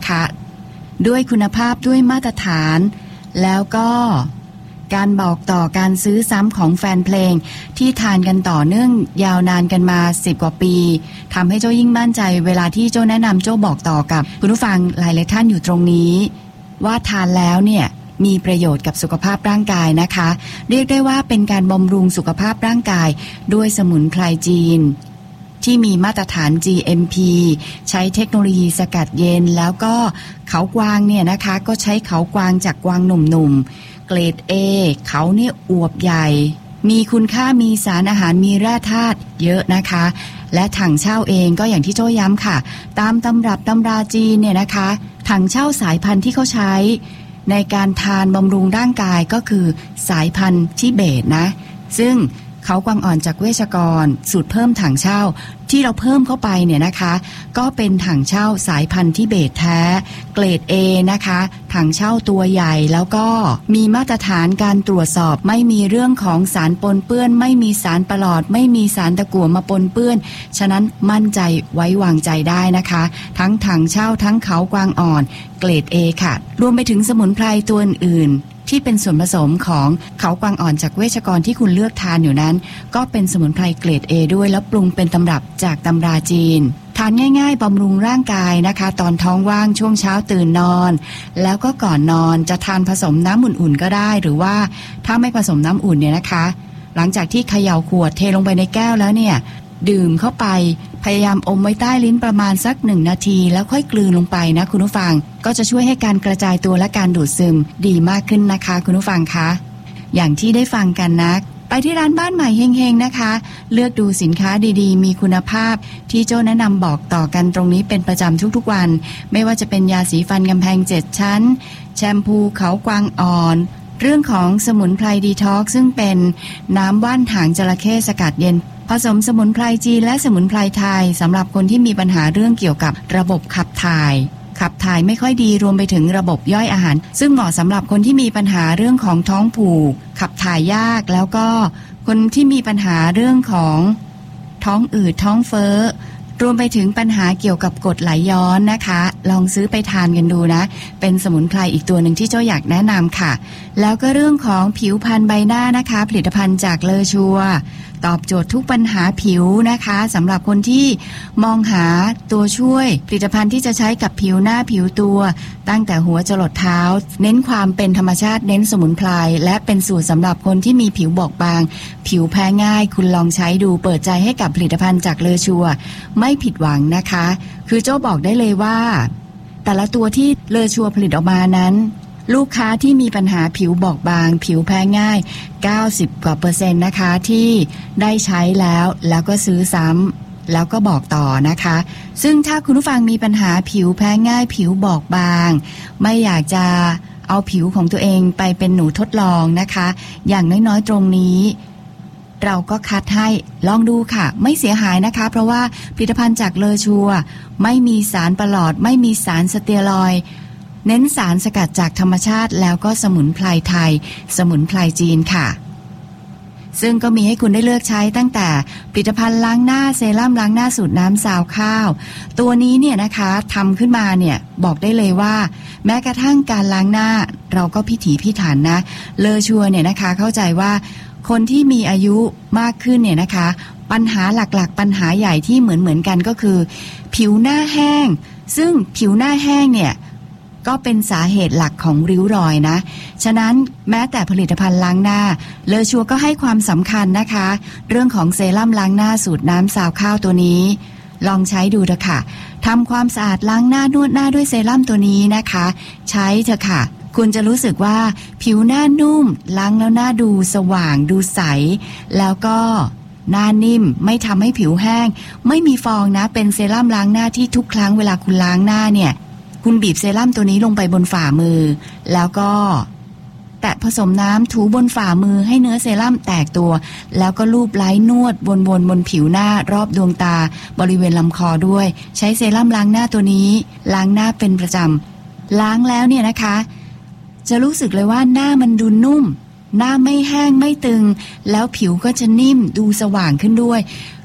นะคะด้วยคุณภาพด้วยมาตรฐานแล้วก็การบอกต่อการซื้อซ้ำของแฟนเพลงที่ทานกันต่อเนื่องยาวนานกันมา10 กว่าปีทำให้โจ้ยิ่งมั่นใจเวลาที่โจ้แนะนำโจ้บอกต่อกับคุณผู้ฟังหลายๆท่านอยู่ตรงนี้ว่าทานแล้วเนี่ยมีประโยชน์กับสุขภาพร่างกายนะคะเรียกได้ว่าเป็นการบำรุงสุขภาพร่างกายด้วยสมุนไพรจีนที่มีมาตรฐาน GMP ใช้เทคโนโลยีสกัดเย็นแล้วก็เขากวางเนี่ยนะคะก็ใช้เขากวางจากกวางหนุ่มๆเกรด A เขาเนี่ยอวบใหญ่มีคุณค่ามีสารอาหารมีแร่ธาตุเยอะนะคะและถังเช่าเองก็อย่างที่โจ้ย้ำค่ะตามตำรับตำราจีนเนี่ยนะคะถังเช่าสายพันธุ์ที่เขาใช้ในการทานบำรุงร่างกายก็คือสายพันธุ์ทิเบตนะซึ่งเขากวางอ่อนจากเวชกรสูตรเพิ่มถังเช่าที่เราเพิ่มเข้าไปเนี่ยนะคะก็เป็นถังเช่าสายพันธุ์ทิเบตแท้เกรด A นะคะถังเช่าตัวใหญ่แล้วก็มีมาตรฐานการตรวจสอบไม่มีเรื่องของสารปนเปื้อนไม่มีสารประหลอดไม่มีสารตะกั่วมาปนเปื้อนฉะนั้นมั่นใจไว้วางใจได้นะคะทั้งถังเช่าทั้งเขากวางอ่อนเกรด A ค่ะรวมไปถึงสมุนไพรตัวอื่นที่เป็นส่วนผสมของเขากวางอ่อนจากเวชกรที่คุณเลือกทานอยู่นั้นก็เป็นสมุนไพรเกรด A ด้วยแล้วปรุงเป็นตำรับจากตำราจีนทานง่ายๆบำรุงร่างกายนะคะตอนท้องว่างช่วงเช้าตื่นนอนแล้วก็ก่อนนอนจะทานผสมน้ำอุ่นๆก็ได้หรือว่าถ้าไม่ผสมน้ำอุ่นเนี่ยนะคะหลังจากที่เขย่าขวดเทลงไปในแก้วแล้วเนี่ยดื่มเข้าไปพยายามอมไว้ใต้ลิ้นประมาณสัก1 นาทีแล้วค่อยกลืนลงไปนะคุณผู้ฟังก็จะช่วยให้การกระจายตัวและการดูดซึมดีมากขึ้นนะคะคุณผู้ฟังคะอย่างที่ได้ฟังกันนะไปที่ร้านบ้านใหม่เฮงๆนะคะเลือกดูสินค้าดีๆมีคุณภาพที่โจ้แนะนำบอกต่อกันตรงนี้เป็นประจำทุกๆวันไม่ว่าจะเป็นยาสีฟันกำแพง7 ชั้นแชมพูเขากวางอ่อนเรื่องของสมุนไพรดีท็อกซ์ซึ่งเป็นน้ำว่านหางจระเข้สกัดเย็นผสมสมุนไพรจีนและสมุนไพรไทยสำหรับคนที่มีปัญหาเรื่องเกี่ยวกับระบบขับถ่ายไม่ค่อยดีรวมไปถึงระบบย่อยอาหารซึ่งเหมาะสำหรับคนที่มีปัญหาเรื่องของท้องผูกขับถ่ายยากแล้วก็คนที่มีปัญหาเรื่องของท้องอืดท้องเฟ้อรวมไปถึงปัญหาเกี่ยวกับกรดไหลย้อนนะคะลองซื้อไปทานกันดูนะเป็นสมุนไพรอีกตัวหนึ่งที่เจ้าอยากแนะนำค่ะแล้วก็เรื่องของผิวพรรณใบหน้านะคะผลิตภัณฑ์จากเลอชัวตอบโจทย์ทุกปัญหาผิวนะคะสำหรับคนที่มองหาตัวช่วยผลิตภัณฑ์ที่จะใช้กับผิวหน้าผิวตัวตั้งแต่หัวจรดเท้าเน้นความเป็นธรรมชาติเน้นสมุนไพรและเป็นสูตรสำหรับคนที่มีผิวบอบบางผิวแพ้ง่ายคุณลองใช้ดูเปิดใจให้กับผลิตภัณฑ์จากเลอชัวไม่ผิดหวังนะคะคือโจ้บอกได้เลยว่าแต่ละตัวที่เลอชัวผลิตออกมานั้นลูกค้าที่มีปัญหาผิวบอบบางผิวแพ้ง่าย90%กว่านะคะที่ได้ใช้แล้วก็ซื้อซ้ำแล้วก็บอกต่อนะคะซึ่งถ้าคุณผู้ฟังมีปัญหาผิวแพ้ง่ายผิวบอบบางไม่อยากจะเอาผิวของตัวเองไปเป็นหนูทดลองนะคะอย่างน้อยๆตรงนี้เราก็คัดให้ลองดูค่ะไม่เสียหายนะคะเพราะว่าผลิตภัณฑ์จากเลอชัวไม่มีสารประหลอดไม่มีสารสเตียรอยด์เน้นสารสกัดจากธรรมชาติแล้วก็สมุนไพรไทยสมุนไพรจีนค่ะซึ่งก็มีให้คุณได้เลือกใช้ตั้งแต่ผลิตภัณฑ์ล้างหน้าเซรั่มล้างหน้าสูตรน้ำซาวข้าวตัวนี้เนี่ยนะคะทำขึ้นมาเนี่ยบอกได้เลยว่าแม้กระทั่งการล้างหน้าเราก็พิถีพิถันนะเลอชัวเนี่ยนะคะเข้าใจว่าคนที่มีอายุมากขึ้นเนี่ยนะคะปัญหาหลักๆปัญหาใหญ่ที่เหมือนกันก็คือผิวหน้าแห้งซึ่งผิวหน้าแห้งเนี่ยก็เป็นสาเหตุหลักของริ้วรอยนะฉะนั้นแม้แต่ผลิตภัณฑ์ล้างหน้าเลอชัวก็ให้ความสำคัญนะคะเรื่องของเซรั่มล้างหน้าสูตรน้ำซาวข้าวตัวนี้ลองใช้ดูเถอะค่ะทำความสะอาดล้างหน้านวดหน้าด้วยเซรั่มตัวนี้นะคะใช้เถอะค่ะคุณจะรู้สึกว่าผิวหน้านุ่มล้างแล้วหน้าดูสว่างดูใสแล้วก็หน้านิ่มไม่ทำให้ผิวแห้งไม่มีฟองนะเป็นเซรั่มล้างหน้าที่ทุกครั้งเวลาคุณล้างหน้าเนี่ยคุณบีบเซรั่มตัวนี้ลงไปบนฝ่ามือแล้วก็แตะผสมน้ำถูบนฝ่ามือให้เนื้อเซรั่มแตกตัวแล้วก็ลูบไล้นวดวนบนผิวหน้ารอบดวงตาบริเวณลำคอด้วยใช้เซรั่มล้างหน้าตัวนี้ล้างหน้าเป็นประจำล้างแล้วเนี่ยนะคะจะรู้สึกเลยว่าหน้ามันดูนุ่มหน้าไม่แห้งไม่ตึงแล้วผิวก็จะนิ่มดูสว่างขึ้นด้วย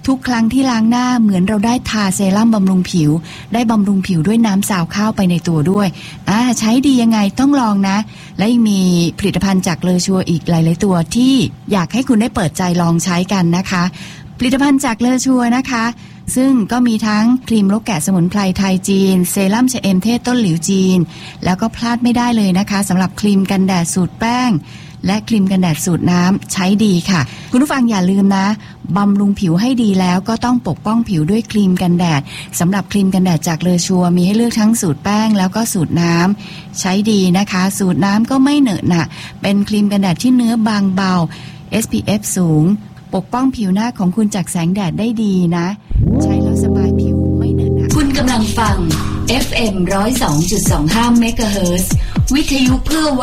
ทุกครั้งที่ล้างหน้าเหมือนเราได้ทาเซรั่มบำรุงผิวได้บำรุงผิวด้วยน้ำซาวข้าวไปในตัวด้วยใช้ดียังไงต้องลองนะและยังมีผลิตภัณฑ์จากเลอชัวอีกหลายๆตัวที่อยากให้คุณได้เปิดใจลองใช้กันนะคะผลิตภัณฑ์จากเลอชัวนะคะซึ่งก็มีทั้งครีมลกแกะสมุนไพรไทยจีนเซรั่มชะเอมเทศต้นหลิวจีนแล้วก็พลาดไม่ได้เลยนะคะสำหรับครีมกันแดดสูตรแป้งและครีมกันแดดสูตรน้ำใช้ดีค่ะคุณผู้ฟังอย่าลืมนะบำรุงผิวให้ดีแล้วก็ต้องปกป้องผิวด้วยครีมกันแดดสำหรับครีมกันแดดจากเลอชัวมีให้เลือกทั้งสูตรแป้งแล้วก็สูตรน้ำใช้ดีนะคะสูตรน้ำก็ไม่เหนอะหนะเป็นครีมกันแดดที่เนื้อบางเบา SPF สูงปกป้องผิวหน้าของคุณจากแสงแดดได้ดีนะใช้แล้วสบายผิวไม่เหนอะหนะคุณกำลังฟัง FM 102.25 เมกะเฮิรตซ์วิทยุเพื่อ